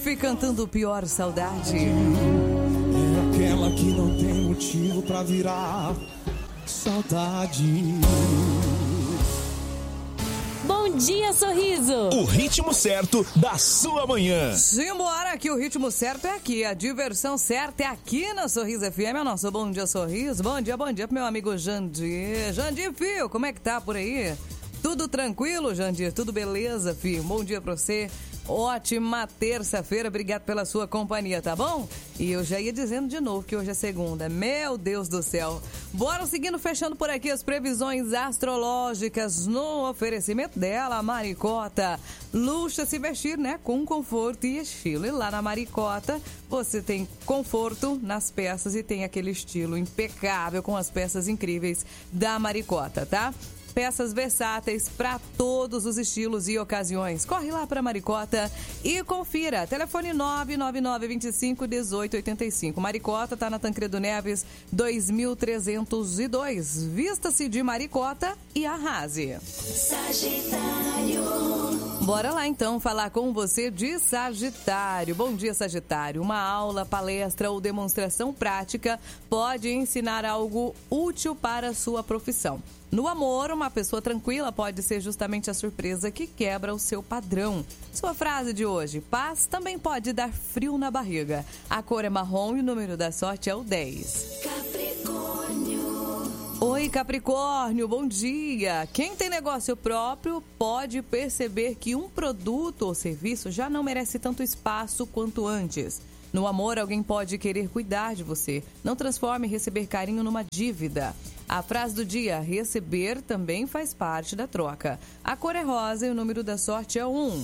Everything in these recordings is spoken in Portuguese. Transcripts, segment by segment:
Recife cantando Pior Saudade. É aquela que não tem motivo pra virar saudade. Bom dia, Sorriso! O ritmo certo da sua manhã. Simbora, que o ritmo certo é aqui, a diversão certa é aqui na Sorriso FM, é o nosso Bom Dia Sorriso. Bom dia pro meu amigo Jandir. Jandir, filho, como é que tá por aí? Tudo tranquilo, Jandir? Tudo beleza, filho? Bom dia pra você. Ótima terça-feira, obrigado pela sua companhia, tá bom? E eu já ia dizendo de novo que hoje é segunda, meu Deus do céu. Bora seguindo, fechando por aqui as previsões astrológicas no oferecimento dela, a Maricota. Luxa se vestir, né, com conforto e estilo. E lá na Maricota você tem conforto nas peças e tem aquele estilo impecável com as peças incríveis da Maricota, tá? Peças versáteis para todos os estilos e ocasiões. Corre lá para Maricota e confira. Telefone 999-25-1885. Maricota tá na Tancredo Neves 2302. Vista-se de Maricota e arrase. Sagitário. Bora lá então falar com você de Sagitário. Bom dia, Sagitário. Uma aula, palestra ou demonstração prática pode ensinar algo útil para a sua profissão. No amor, uma pessoa tranquila pode ser justamente a surpresa que quebra o seu padrão. Sua frase de hoje: paz também pode dar frio na barriga. A cor é marrom e o número da sorte é o 10. Capricórnio. Oi, Capricórnio, bom dia. Quem tem negócio próprio pode perceber que um produto ou serviço já não merece tanto espaço quanto antes. No amor, alguém pode querer cuidar de você. Não transforme receber carinho numa dívida. A frase do dia: receber também faz parte da troca. A cor é rosa e o número da sorte é 1.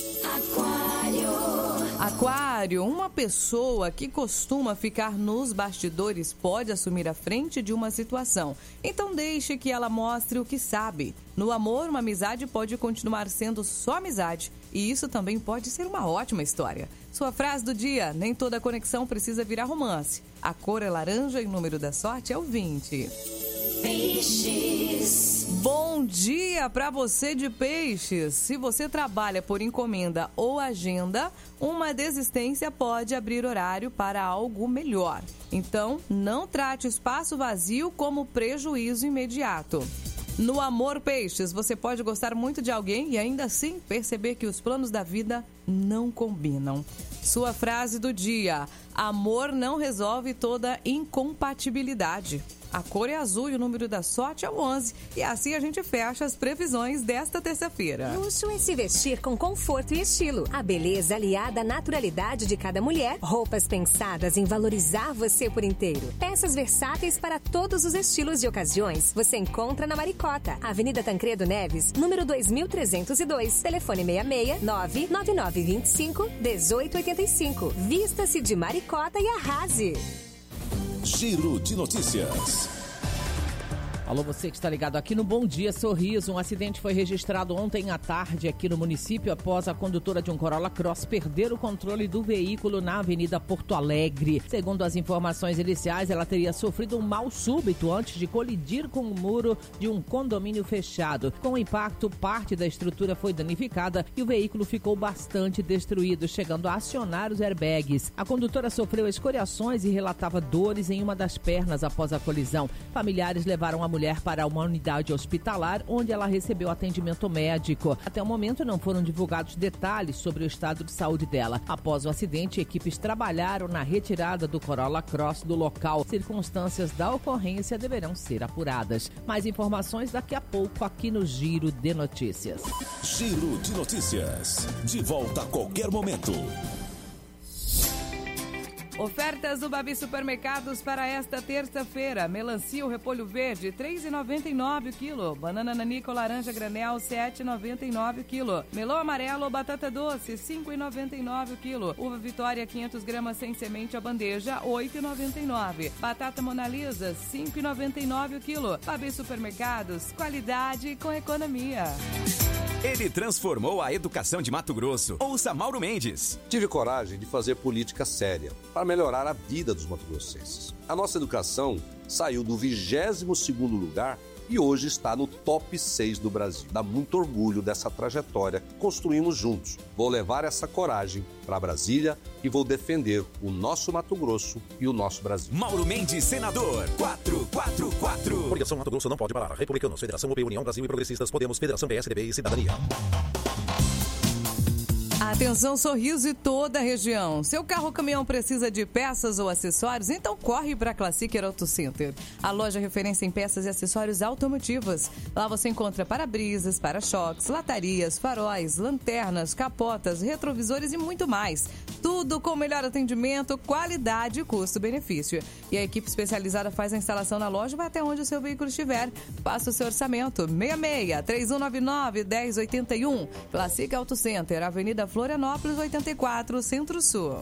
Aquário, uma pessoa que costuma ficar nos bastidores pode assumir a frente de uma situação. Então deixe que ela mostre o que sabe. No amor, uma amizade pode continuar sendo só amizade. E isso também pode ser uma ótima história. Sua frase do dia: nem toda conexão precisa virar romance. A cor é laranja e o número da sorte é o 20. Peixes. Bom dia para você de Peixes. Se você trabalha por encomenda ou agenda, uma desistência pode abrir horário para algo melhor. Então, não trate o espaço vazio como prejuízo imediato. No amor, Peixes, você pode gostar muito de alguém e ainda assim perceber que os planos da vida não combinam. Sua frase do dia: amor não resolve toda incompatibilidade. A cor é azul e o número da sorte é o 11. E assim a gente fecha as previsões desta terça-feira. Luxo é se vestir com conforto e estilo. A beleza aliada à naturalidade de cada mulher. Roupas pensadas em valorizar você por inteiro. Peças versáteis para todos os estilos e ocasiões. Você encontra na Maricota, Avenida Tancredo Neves, número 2302. Telefone 66-99925-1885. Vista-se de Maricota e arrase. Giro de notícias. Alô, você que está ligado aqui no Bom Dia Sorriso. Um acidente foi registrado ontem à tarde aqui no município após a condutora de um Corolla Cross perder o controle do veículo na Avenida Porto Alegre. Segundo as informações iniciais, ela teria sofrido um mal súbito antes de colidir com o muro de um condomínio fechado. Com o impacto, parte da estrutura foi danificada e o veículo ficou bastante destruído, chegando a acionar os airbags. A condutora sofreu escoriações e relatava dores em uma das pernas após a colisão. Familiares levaram a mulher para uma unidade hospitalar, onde ela recebeu atendimento médico. Até o momento não foram divulgados detalhes sobre o estado de saúde dela. Após o acidente, equipes trabalharam na retirada do Corolla Cross do local. Circunstâncias da ocorrência deverão ser apuradas. Mais informações daqui a pouco aqui no Giro de Notícias. Giro de Notícias. De volta a qualquer momento. Ofertas do Babi Supermercados para esta terça-feira. Melancia ou repolho verde, R$ 3,99 o quilo. Banana nanica ou laranja granel, R$ 7,99 o quilo. Melão amarelo ou batata doce, R$ 5,99 o quilo. Uva Vitória, 500 gramas sem semente a bandeja, R$ 8,99. Batata Mona Lisa, R$ 5,99 o quilo. Babi Supermercados, qualidade com economia. Ele transformou a educação de Mato Grosso. Ouça Mauro Mendes. Tive coragem de fazer política séria para melhorar a vida dos mato-grossenses. A nossa educação saiu do 22º lugar e hoje está no top 6 do Brasil. Dá muito orgulho dessa trajetória que construímos juntos. Vou levar essa coragem para Brasília e vou defender o nosso Mato Grosso e o nosso Brasil. Mauro Mendes, senador, 444. Coligação Mato Grosso não pode parar. Republicanos, Federação UP, União Brasil e Progressistas, Podemos, Federação PSDB e Cidadania. Atenção, Sorriso e toda a região. Seu carro ou caminhão precisa de peças ou acessórios? Então corre para a Classic Auto Center. A loja referência em peças e acessórios automotivas. Lá você encontra para-brisas, para-choques, latarias, faróis, lanternas, capotas, retrovisores e muito mais. Tudo com o melhor atendimento, qualidade e custo-benefício. E a equipe especializada faz a instalação na loja e vai até onde o seu veículo estiver. Faça o seu orçamento. 66-3199-1081. Classic Auto Center, Avenida Florianópolis, 84, Centro-Sul.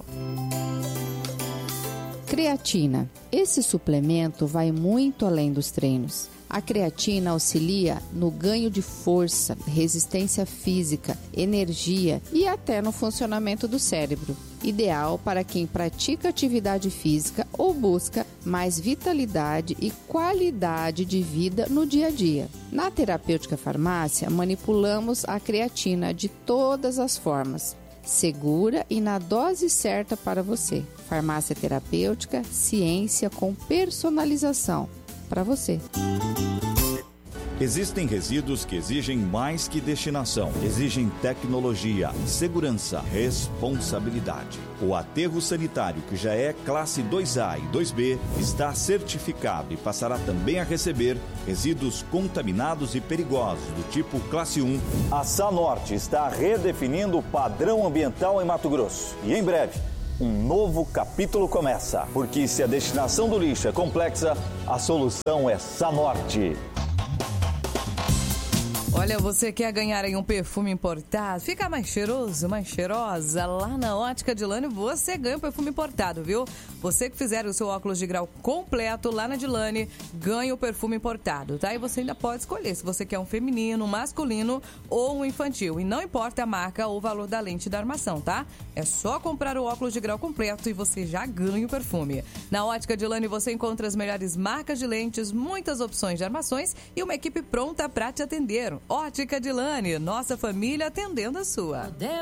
Creatina. Esse suplemento vai muito além dos treinos. A creatina auxilia no ganho de força, resistência física, energia e até no funcionamento do cérebro. Ideal para quem pratica atividade física ou busca mais vitalidade e qualidade de vida no dia a dia. Na Terapêutica Farmácia, manipulamos a creatina de todas as formas, segura e na dose certa para você. Farmácia Terapêutica, ciência com personalização para você. Existem resíduos que exigem mais que destinação, exigem tecnologia, segurança, responsabilidade. O aterro sanitário, que já é classe 2A e 2B, está certificado e passará também a receber resíduos contaminados e perigosos do tipo classe 1. A Sanorte está redefinindo o padrão ambiental em Mato Grosso. E em breve, um novo capítulo começa. Porque se a destinação do lixo é complexa, a solução é Sanorte. Olha, você quer ganhar aí um perfume importado? Fica mais cheiroso, mais cheirosa? Lá na Ótica Dilane você ganha um perfume importado, viu? Você que fizer o seu óculos de grau completo lá na Dilane, ganha o perfume importado, tá? E você ainda pode escolher se você quer um feminino, um masculino ou um infantil. E não importa a marca ou o valor da lente da armação, tá? É só comprar o óculos de grau completo e você já ganha o perfume. Na Ótica Dilane você encontra as melhores marcas de lentes, muitas opções de armações e uma equipe pronta para te atender. Ótica Dilane, nossa família atendendo a sua.